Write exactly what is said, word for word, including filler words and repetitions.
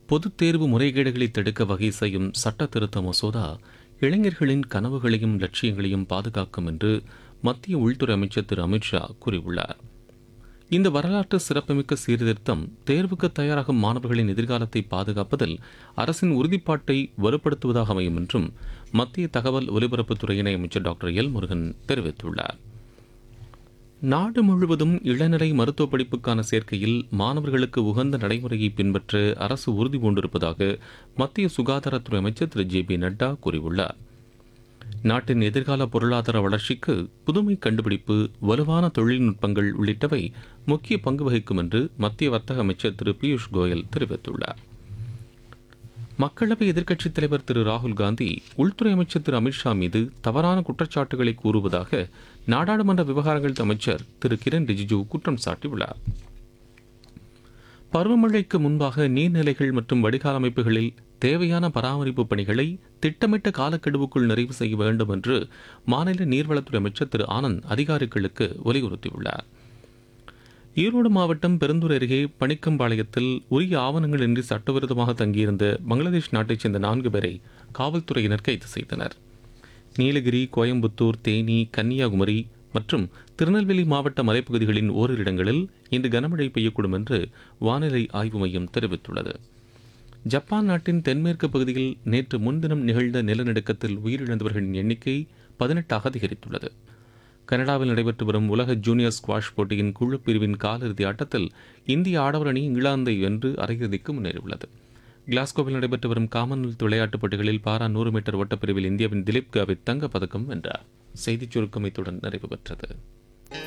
பொதுத் தேர்வு முறைகேடுகளை தடுக்க வகை செய்யும் சட்ட திருத்த மசோதா இளைஞர்களின் கனவுகளையும் லட்சியங்களையும் பாதுகாக்கும் என்று மத்திய உள்துறை அமைச்சர் திரு அமித்ஷா கூறியுள்ளார். இந்த வரலாற்று சிறப்புமிக்க சீர்திருத்தம் தேர்வுக்கு தயாராகும் மாணவர்களின் எதிர்காலத்தை பாதுகாப்பதில் அரசின் உறுதிப்பாட்டை வலுப்படுத்துவதாக அமையும் என்றும் மத்திய தகவல் ஒலிபரப்புத்துறை இணை அமைச்சர் டாக்டர் எல் முருகன் தெரிவித்துள்ளார். நாடு முழுவதும் இளநிலை மருத்துவ படிப்புக்கான சேர்க்கையில் மாணவர்களுக்கு உகந்த நடைமுறையை பின்பற்ற அரசு உறுதி பூண்டிருப்பதாக மத்திய சுகாதாரத்துறை அமைச்சர் திரு ஜே பி நட்டா கூறியுள்ளார். நாட்டின் எதிர்கால பொருளாதார வளர்ச்சிக்கு புதுமை கண்டுபிடிப்பு, வலுவான தொழில்நுட்பங்கள் உள்ளிட்டவை முக்கிய பங்கு வகிக்கும் என்று மத்திய வர்த்தக அமைச்சர் திரு பியூஷ் கோயல் தெரிவித்துள்ளார். மக்களவை எதிர்க்கட்சித் தலைவர் திரு ராகுல் காந்தி உள்துறை அமைச்சர் திரு அமித்ஷா மீது தவறான குற்றச்சாட்டுகளை கூறுவதாக நாடாளுமன்ற விவகாரங்கள் அமைச்சர் திரு கிரண் ரிஜிஜூ குற்றம் சாட்டியுள்ளார். பருவமழைக்கு முன்பாக நீர்நிலைகள் மற்றும் வடிகால் அமைப்புகளில் தேவையான பராமரிப்பு பணிகளை திட்டமிட்ட காலக்கெடுவுக்குள் நிறைவு செய்ய வேண்டும் என்று மாநில நீர்வளத்துறை அமைச்சர் திரு ஆனந்த் அதிகாரிகளுக்கு வலியுறுத்தியுள்ளார். ஈரோடு மாவட்டம் பெருந்தூர் அருகே பணிக்கம்பாளையத்தில் உரிய ஆவணங்கள் இன்றி சட்டவிரோதமாக தங்கியிருந்த பங்களாதேஷ் நாட்டைச் சேர்ந்த நான்கு பேரை காவல்துறையினர் கைது செய்தனர். நீலகிரி, கோயம்புத்தூர், தேனி, கன்னியாகுமரி மற்றும் திருநெல்வேலி மாவட்ட மலைப்பகுதிகளின் ஓரிரு இடங்களில் இன்று கனமழை பெய்யக்கூடும் என்று வானிலை ஆய்வு மையம் தெரிவித்துள்ளது. ஜப்பான் நாட்டின் தென்மேற்கு பகுதியில் நேற்று முன்தினம் நிகழ்ந்த நிலநடுக்கத்தில் உயிரிழந்தவர்களின் எண்ணிக்கை பதினெட்டாக அதிகரித்துள்ளது. கனடாவில் நடைபெற்று வரும் உலக ஜூனியர் ஸ்குவாஷ் போட்டியின் குழு பிரிவின் காலிறுதி ஆட்டத்தில் இந்திய ஆடவர் அணி இங்கிலாந்தை வென்று அரையிறுதிக்கு முன்னேறியுள்ளது. கிளாஸ்கோவில் நடைபெற்று வரும் காமன்வெல்த் விளையாட்டுப் போட்டிகளில் பாரா நூறு மீட்டர் ஓட்டப்பிரிவில் இந்தியாவின் திலீப் காவித் தங்கப்பதக்கம் வென்றார். செய்திச் சுருக்கம் இத்துடன் நிறைவு பெற்றது.